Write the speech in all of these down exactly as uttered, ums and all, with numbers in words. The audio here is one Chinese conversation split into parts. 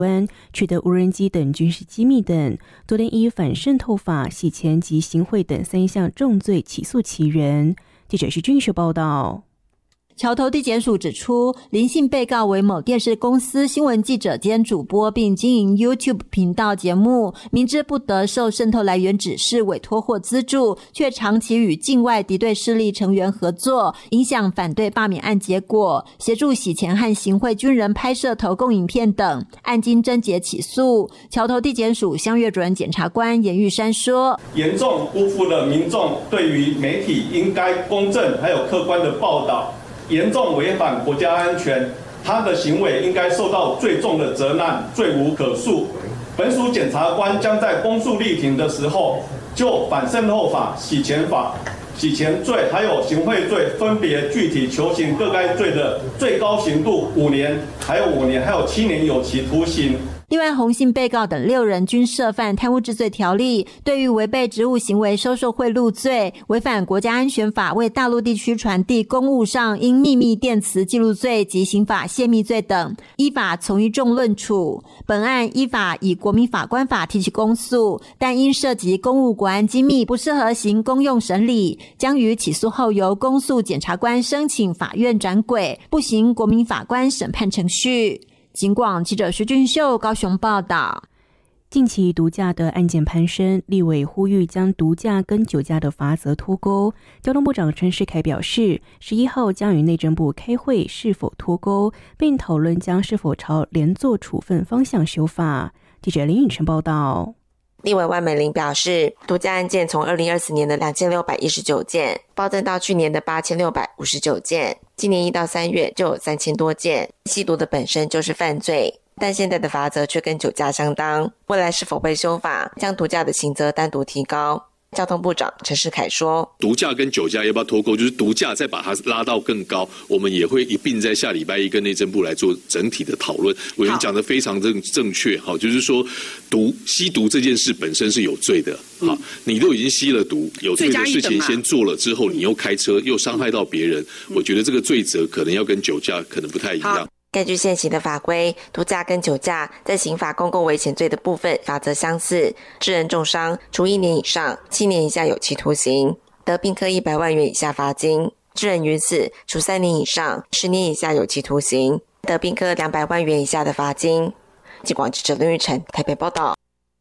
取得无人机等军事机密等，昨天以反渗透法、洗钱及行贿等三项重罪起诉其人。记者是军事报道。 桥头地检署指出，林姓被告为某电视公司新闻记者兼主播，并经营 YouTube 频道节目，明知不得受渗透来源指示、委托或资助，却长期与境外敌对势力成员合作，影响反对罢免案结果，协助洗钱和行贿军人拍摄投共影片等，案经侦结起诉。桥头地检署乡岳主任检察官严玉山说， 严重辜负了民众对于媒体应该公正还有客观的报道，严重违反国家安全，他的行为应该受到最重的责难，罪无可恕。本署检察官将在公诉力庭的时候，就反渗透法、洗钱法、洗钱罪还有行贿罪，分别具体求刑各该罪的最高刑度五年，还有五年，还有七年有期徒刑。 另外，洪姓被告等六人均涉犯贪污治罪条例，对于违背职务行为收受贿赂罪、违反国家安全法为大陆地区传递公务上因秘密电磁记录罪及刑法泄密罪等，依法从一重论处。本案依法以国民法官法提起公诉，但因涉及公务国安机密，不适合行公用审理，将于起诉后由公诉检察官申请法院转轨，不行国民法官审判程序。警广记者徐俊秀高雄报道。 近期毒驾的案件攀升，立委呼吁将毒驾跟酒驾的罚则脱钩。交通部长陈世凯表示，十一号将与内政部开会是否脱钩，并讨论将是否朝连坐处分方向修法。记者林允晨报道。 立委万美玲表示，毒驾案件从二零二四年的两千六百一十九件暴增到去年的八千六百五十九件，今年一到三月就有三千多件。吸毒的本身就是犯罪，但现在的罚则却跟酒驾相当，未来是否会修法，将毒驾的刑责单独提高？交通部长陈世凯说， 毒驾跟酒驾要不要脱钩，就是毒驾再把它拉到更高，我们也会一并在下礼拜一跟内政部来做整体的讨论。委员讲得非常正正确，好，就是说毒吸毒这件事本身是有罪的，好，你都已经吸了毒，有罪的事情先做了之后，你又开车又伤害到别人，我觉得这个罪责可能要跟酒驾可能不太一样。 根据现行的法规，毒驾跟酒驾在刑法公共危险罪的部分法则相似，致人重伤，处一年以上七年以下有期徒刑，得并科一百万元以下罚金；致人于死，处三年以上十年以下有期徒刑，得并科两百万元以下的罚金。警广记者林玉成台北报道。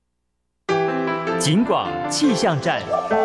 警广气象站。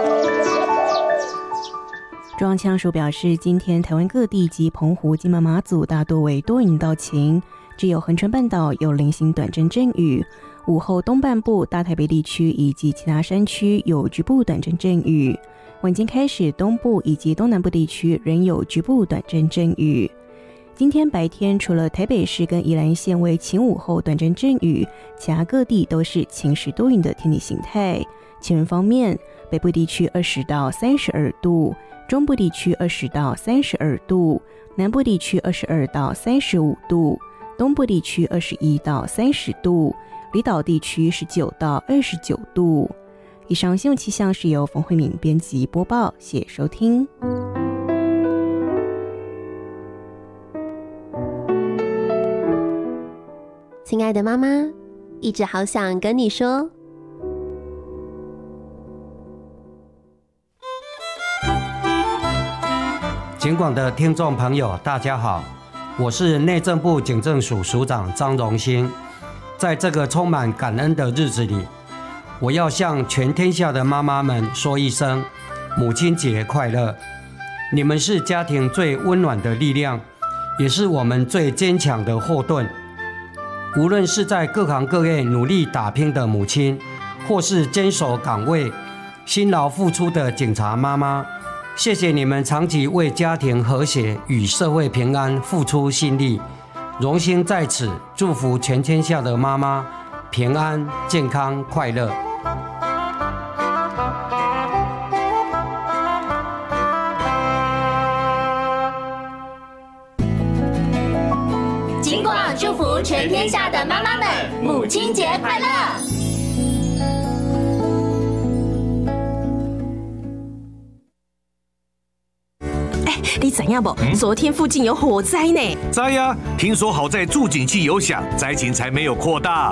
中央气象署表示，今天台湾各地及澎湖、金门、马祖大多为多云到晴，只有恒春半岛有零星短阵阵雨。午后东半部、大台北地区以及其他山区有局部短阵阵雨。晚间开始，东部以及东南部地区仍有局部短阵阵雨。今天白天除了台北市跟宜兰县为晴午后短阵阵雨，其他各地都是晴时多云的天气形态。气温方面，北部地区二十到三十二度，中部地区二十到三十二度，南部地区二十二到三十五度，东部地区二十一到三十度，离岛地区十九到二十九度。以上新闻气象是由冯慧敏编辑播报，谢谢收听。 亲爱的妈妈，一直好想跟你说。 警广的听众朋友大家好，我是内政部警政署署长张荣兴。在这个充满感恩的日子里，我要向全天下的妈妈们说一声母亲节快乐。你们是家庭最温暖的力量，也是我们最坚强的后盾。无论是在各行各业努力打拼的母亲，或是坚守岗位辛劳付出的警察妈妈，谢谢你们长期为家庭和谐与社会平安付出心力。荣幸在此祝福全天下的妈妈平安、健康、快乐。 警广祝福全天下的妈妈们母亲节快乐！ 你知影不？嗯、昨天附近有火灾呢。 知呀，听说好在助警器有响，灾情才没有扩大。